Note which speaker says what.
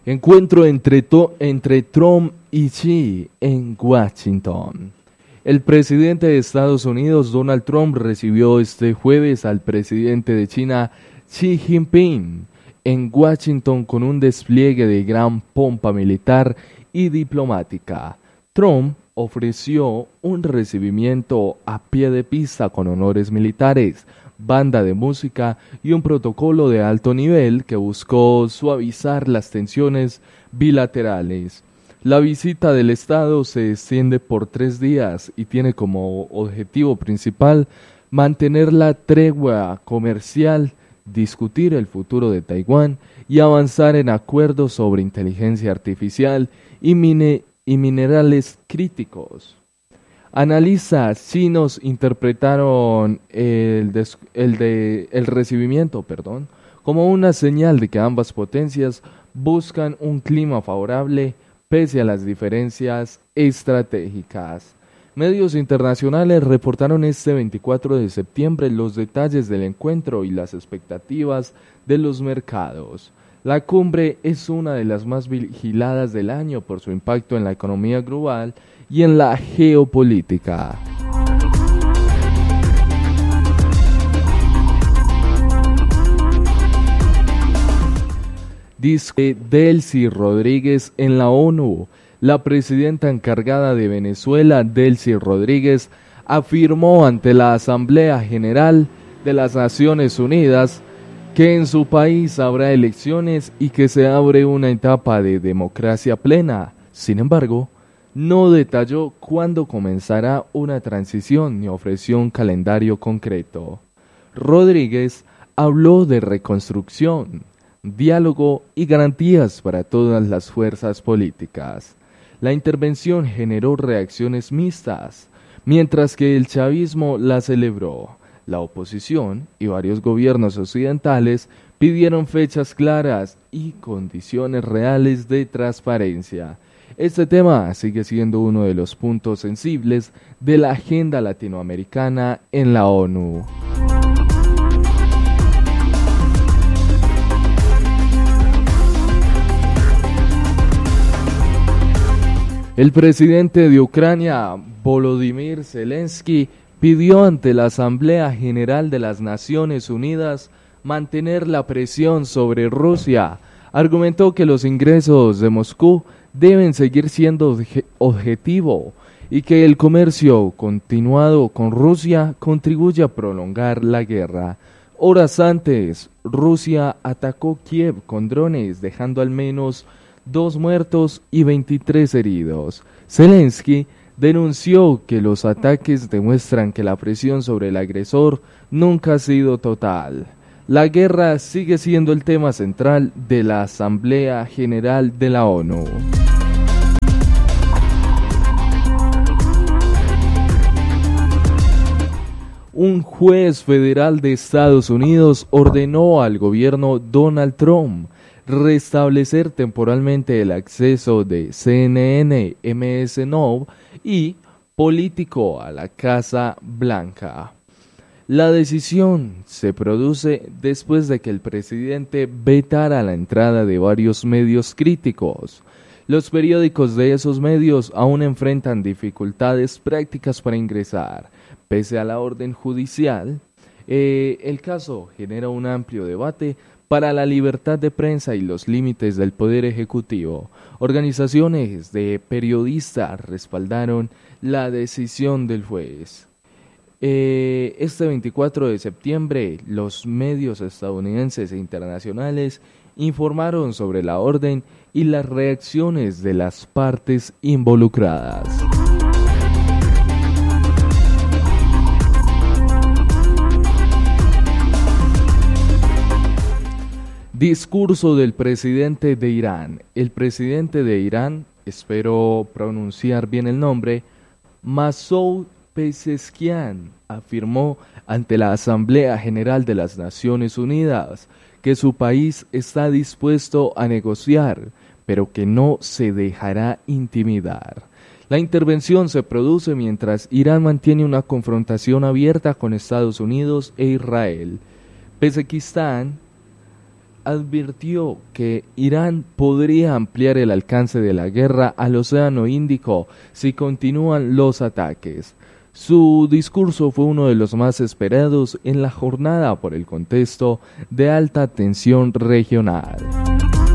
Speaker 1: Encuentro entre Trump y Xi en Washington. El presidente de Estados Unidos, Donald Trump, recibió este jueves al presidente de China, Xi Jinping, en Washington con un despliegue de gran pompa militar y diplomática. Trump ofreció un recibimiento a pie de pista con honores militares, banda de música y un protocolo de alto nivel que buscó suavizar las tensiones bilaterales. La visita del Estado se extiende por 3 días y tiene como objetivo principal mantener la tregua comercial, discutir el futuro de Taiwán y avanzar en acuerdos sobre inteligencia artificial y minerales críticos. Analistas chinos interpretaron el recibimiento, como una señal de que ambas potencias buscan un clima favorable pese a las diferencias estratégicas. Medios internacionales reportaron este 24 de septiembre los detalles del encuentro y las expectativas de los mercados. La cumbre es una de las más vigiladas del año por su impacto en la economía global y en la geopolítica. Dice Delcy Rodríguez en la ONU. La presidenta encargada de Venezuela, Delcy Rodríguez, afirmó ante la Asamblea General de las Naciones Unidas que en su país habrá elecciones y que se abre una etapa de democracia plena. Sin embargo, no detalló cuándo comenzará una transición ni ofreció un calendario concreto. Rodríguez habló de reconstrucción, diálogo y garantías para todas las fuerzas políticas. La intervención generó reacciones mixtas, mientras que el chavismo la celebró. La oposición y varios gobiernos occidentales pidieron fechas claras y condiciones reales de transparencia. Este tema sigue siendo uno de los puntos sensibles de la agenda latinoamericana en la ONU. El presidente de Ucrania, Volodymyr Zelensky, pidió ante la Asamblea General de las Naciones Unidas mantener la presión sobre Rusia. Argumentó que los ingresos de Moscú deben seguir siendo objetivo y que el comercio continuado con Rusia contribuye a prolongar la guerra. Horas antes, Rusia atacó Kiev con drones, dejando al menos 2 muertos y 23 heridos. Zelensky denunció que los ataques demuestran que la presión sobre el agresor nunca ha sido total. La guerra sigue siendo el tema central de la Asamblea General de la ONU. Un juez federal de Estados Unidos ordenó al gobierno Donald Trump restablecer temporalmente el acceso de CNN, MS Now y Político a la Casa Blanca. La decisión se produce después de que el presidente vetara la entrada de varios medios críticos. Los periódicos de esos medios aún enfrentan dificultades prácticas para ingresar. Pese a la orden judicial, el caso genera un amplio debate para la libertad de prensa y los límites del poder ejecutivo. Organizaciones de periodistas respaldaron la decisión del juez. Este 24 de septiembre, los medios estadounidenses e internacionales informaron sobre la orden y las reacciones de las partes involucradas. Discurso del presidente de Irán. El presidente de Irán, espero pronunciar bien el nombre, Masoud Pezeshkian, afirmó ante la Asamblea General de las Naciones Unidas que su país está dispuesto a negociar, pero que no se dejará intimidar. La intervención se produce mientras Irán mantiene una confrontación abierta con Estados Unidos e Israel. Pezeshkian advirtió que Irán podría ampliar el alcance de la guerra al Océano Índico si continúan los ataques. Su discurso fue uno de los más esperados en la jornada por el contexto de alta tensión regional.